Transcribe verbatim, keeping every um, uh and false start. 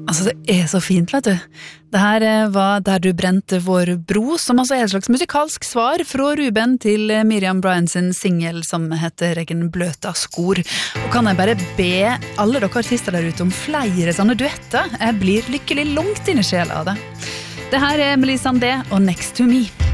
Altså, det er så fint, vet du. Det her var Der du brente vår bro, som altså er et slags musikalsk svar fra Ruben til Miriam Bryant sin single som heter Regen bløta skor. Og kan jeg bare be alle dere artister der ute om flere sånne duetter? Jeg blir lykkelig langt inn i sjela av det. Det her er Melissa Sandé og Next to Me.